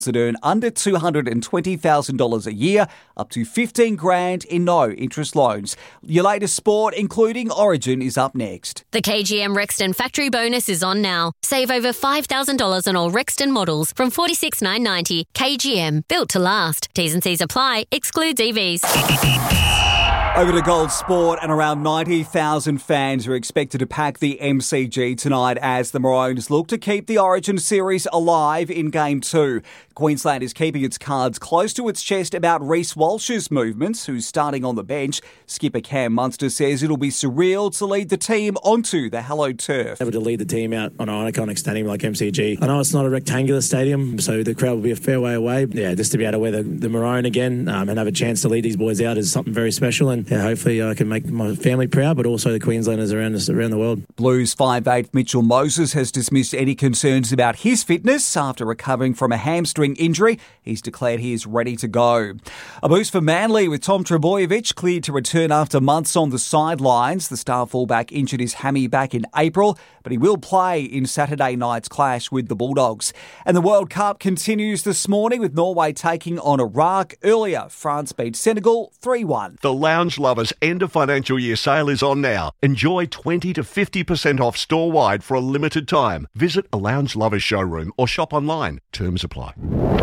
that earn under $220,000 a year, up to $15,000 in no-interest loans. Your latest sport, including Origin, is up next. The KGM Rexton Factory Bonus is on now. Save over $5,000 on all Rexton models from $46,990. KGM, built to last. T's and C's apply. Excludes EVs. Over to Gold Sport, and around 90,000 fans are expected to pack the MCG tonight as the Maroons look to keep the Origin series alive in Game 2. Queensland is keeping its cards close to its chest about Reece Walsh's movements, who's starting on the bench. Skipper Cam Munster says it'll be surreal to lead the team onto the hallowed turf. Able to lead the team out on an iconic stadium like MCG. I know it's not a rectangular stadium, so the crowd will be a fair way away. Yeah, just to be able to wear the maroon again and have a chance to lead these boys out is something very special, and yeah, hopefully I can make my family proud, but also the Queenslanders around the world. Blues 5'8" Mitchell Moses has dismissed any concerns about his fitness after recovering from a hamstring injury. He's declared he is ready to go. A boost for Manly with Tom Trbojevic cleared to return after months on the sidelines. The star fullback injured his hammy back in April, but he will play in Saturday night's clash with the Bulldogs. And the World Cup continues this morning with Norway taking on Iraq. Earlier, France beat Senegal 3-1. The Lounge Lovers end of financial year sale is on now. Enjoy 20 to 50% off store-wide for a limited time. Visit a Lounge Lovers showroom or shop online. Terms apply.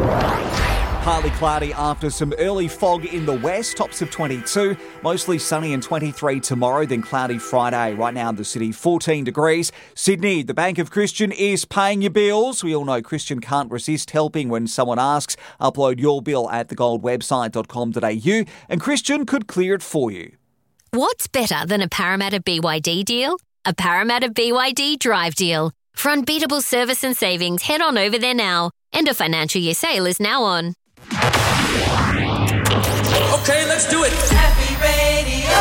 Partly cloudy after some early fog in the west, tops of 22. Mostly sunny and 23 tomorrow, then cloudy Friday. Right now in the city, 14 degrees. Sydney, the Bank of Christian is paying your bills. We all know Christian can't resist helping when someone asks. Upload your bill at thegoldwebsite.com.au and Christian could clear it for you. What's better than a Parramatta BYD deal? A Parramatta BYD drive deal. For unbeatable service and savings, head on over there now. End of financial year sale is now on. Okay, let's do it. Happy Radio.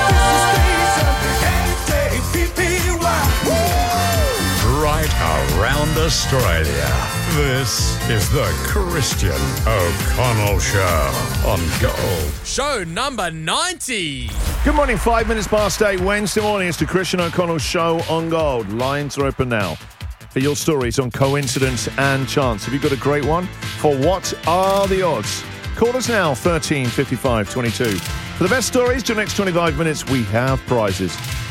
Right around Australia. This is the Christian O'Connell Show on Gold. Show number 90. Good morning, 5 minutes past 8 Wednesday morning. It's the Christian O'Connell Show on Gold. Lines are open now for your stories on coincidence and chance. Have you got a great one? For what are the odds? Call us now, 13 55 22. For the best stories, to the next 25 minutes, we have prizes.